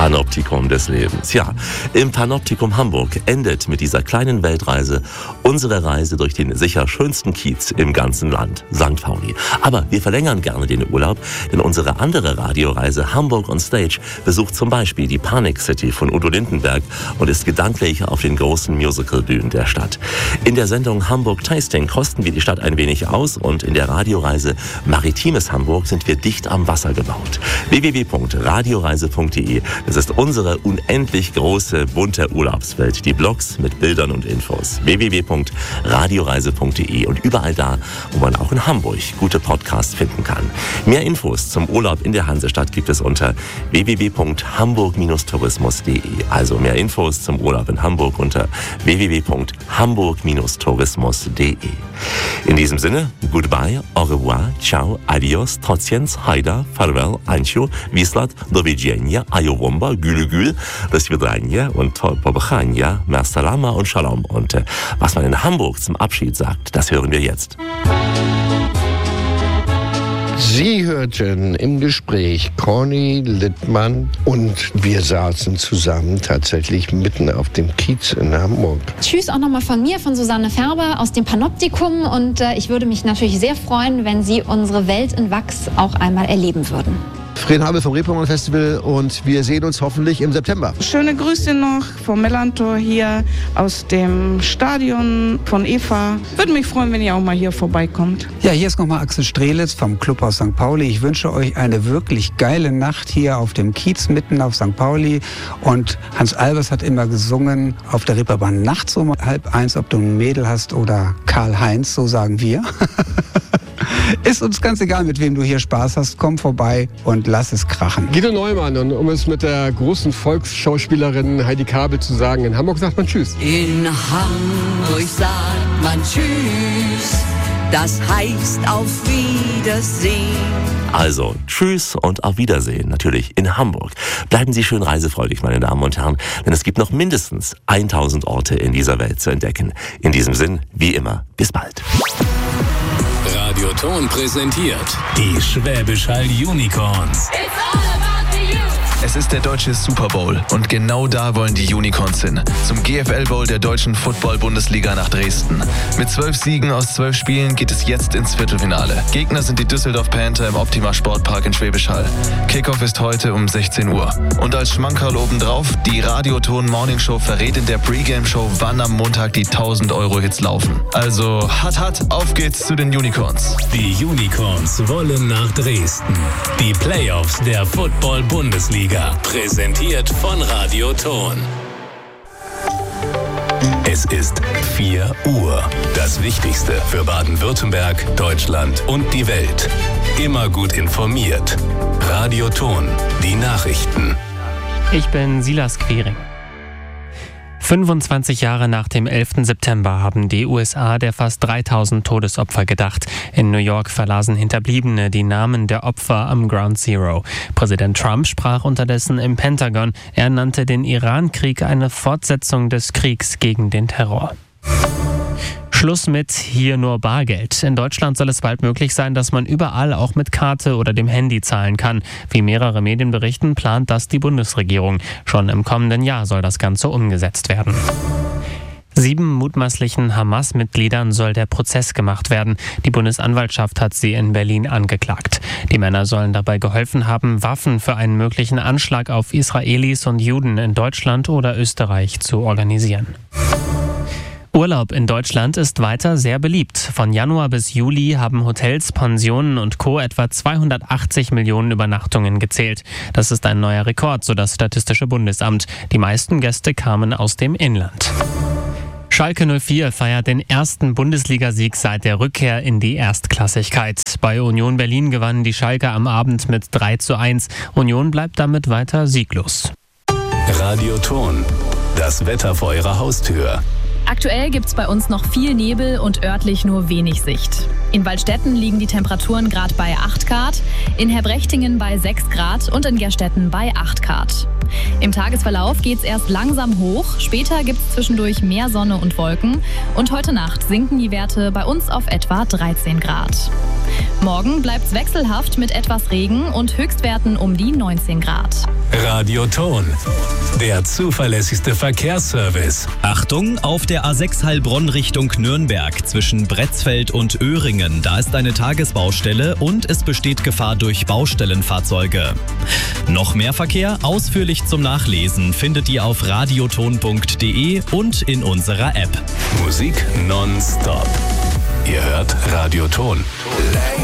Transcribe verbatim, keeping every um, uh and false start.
Panoptikum des Lebens. Ja, im Panoptikum Hamburg endet mit dieser kleinen Weltreise unsere Reise durch den sicher schönsten Kiez im ganzen Land, Sankt Pauli. Aber wir verlängern gerne den Urlaub, denn unsere andere Radioreise Hamburg on Stage besucht zum Beispiel die Panic City von Udo Lindenberg und ist gedanklich auf den großen Musicalbühnen der Stadt. In der Sendung Hamburg Tasting kosten wir die Stadt ein wenig aus und in der Radioreise Maritimes Hamburg sind wir dicht am Wasser gebaut. w w w punkt radioreise punkt de, das ist unsere unendlich große, bunte Urlaubswelt. Die Blogs mit Bildern und Infos. w w w punkt radioreise punkt de und überall da, wo man auch in Hamburg gute Podcasts finden kann. Mehr Infos zum Urlaub in der Hansestadt gibt es unter w w w punkt hamburg Bindestrich tourismus punkt de. Also mehr Infos zum Urlaub in Hamburg unter w w w punkt hamburg Bindestrich tourismus punkt de. In diesem Sinne, goodbye, au revoir, ciao, adios, trotziens, haida, farewell, ancio, wislat, do widzenia, ayowomba, gülü gül, do svidania und pobachania, mersalama und shalom. Und äh, was man in Hamburg zum Abschied sagt, das hören wir jetzt. Sie hörten im Gespräch Corny Littmann und wir saßen zusammen tatsächlich mitten auf dem Kiez in Hamburg. Tschüss auch nochmal von mir, von Susanne Färber aus dem Panoptikum und äh, ich würde mich natürlich sehr freuen, wenn Sie unsere Welt in Wachs auch einmal erleben würden. Fred Habel vom Reeperbahn Festival und wir sehen uns hoffentlich im September. Schöne Grüße noch vom Melantor hier aus dem Stadion von Eva. Würde mich freuen, wenn ihr auch mal hier vorbeikommt. Ja, hier ist nochmal Axel Strelitz vom Clubhaus Sankt Pauli. Ich wünsche euch eine wirklich geile Nacht hier auf dem Kiez mitten auf Sankt Pauli. Und Hans Albers hat immer gesungen auf der Reeperbahn nachts um halb eins, ob du ein Mädel hast oder Karl-Heinz, so sagen wir. Ist uns ganz egal, mit wem du hier Spaß hast. Komm vorbei und lass es krachen. Guido Neumann, und um es mit der großen Volksschauspielerin Heidi Kabel zu sagen, in Hamburg sagt man Tschüss. In Hamburg sagt man Tschüss, das heißt auf Wiedersehen. Also, tschüss und auf Wiedersehen, natürlich in Hamburg. Bleiben Sie schön reisefreudig, meine Damen und Herren, denn es gibt noch mindestens tausend Orte in dieser Welt zu entdecken. In diesem Sinn, wie immer, bis bald. Radioton präsentiert die Schwäbisch Hall Unicorns. Es ist der deutsche Super Bowl und genau da wollen die Unicorns hin. Zum G F L Bowl der deutschen Football-Bundesliga nach Dresden. Mit zwölf Siegen aus zwölf Spielen geht es jetzt ins Viertelfinale. Gegner sind die Düsseldorf Panther im Optima Sportpark in Schwäbisch Hall. Kickoff ist heute um sechzehn Uhr. Und als Schmankerl obendrauf, die Radioton Morning Show verrät in der Pre-Game-Show, wann am Montag die tausend Euro Hits laufen. Also, hat, hat, auf geht's zu den Unicorns. Die Unicorns wollen nach Dresden. Die Playoffs der Football-Bundesliga. Präsentiert von Radioton. Es ist vier Uhr. Das Wichtigste für Baden-Württemberg, Deutschland und die Welt. Immer gut informiert. Radioton. Die Nachrichten. Ich bin Silas Quering. fünfundzwanzig Jahre nach dem elften September haben die U S A der fast dreitausend Todesopfer gedacht. In New York verlasen Hinterbliebene die Namen der Opfer am Ground Zero. Präsident Trump sprach unterdessen im Pentagon. Er nannte den Iran-Krieg eine Fortsetzung des Kriegs gegen den Terror. Schluss mit hier nur Bargeld. In Deutschland soll es bald möglich sein, dass man überall auch mit Karte oder dem Handy zahlen kann. Wie mehrere Medien berichten, plant das die Bundesregierung. Schon im kommenden Jahr soll das Ganze umgesetzt werden. Sieben mutmaßlichen Hamas-Mitgliedern soll der Prozess gemacht werden. Die Bundesanwaltschaft hat sie in Berlin angeklagt. Die Männer sollen dabei geholfen haben, Waffen für einen möglichen Anschlag auf Israelis und Juden in Deutschland oder Österreich zu organisieren. Urlaub in Deutschland ist weiter sehr beliebt. Von Januar bis Juli haben Hotels, Pensionen und Co. etwa zweihundertachtzig Millionen Übernachtungen gezählt. Das ist ein neuer Rekord, so das Statistische Bundesamt. Die meisten Gäste kamen aus dem Inland. Schalke null vier feiert den ersten Bundesligasieg seit der Rückkehr in die Erstklassigkeit. Bei Union Berlin gewannen die Schalker am Abend mit drei zu eins. Union bleibt damit weiter sieglos. Radioton. Das Wetter vor Ihrer Haustür. Aktuell gibt's bei uns noch viel Nebel und örtlich nur wenig Sicht. In Waldstätten liegen die Temperaturen gerade bei acht Grad, in Herbrechtingen bei sechs Grad und in Gerstetten bei acht Grad. Im Tagesverlauf geht's erst langsam hoch, später gibt's zwischendurch mehr Sonne und Wolken und heute Nacht sinken die Werte bei uns auf etwa dreizehn Grad. Morgen bleibt es wechselhaft mit etwas Regen und Höchstwerten um die neunzehn Grad. Radioton, der zuverlässigste Verkehrsservice. Achtung, auf der A sechs Heilbronn Richtung Nürnberg zwischen Bretzfeld und Öhringen. Da ist eine Tagesbaustelle und es besteht Gefahr durch Baustellenfahrzeuge. Noch mehr Verkehr ausführlich zum Nachlesen findet ihr auf radioton punkt de und in unserer App. Musik nonstop. Ihr hört Radioton.